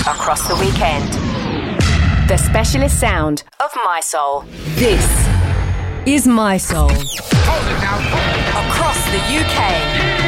across the weekend. The specialist sound of My Soul. This is My Soul. Hold it now. Across the UK.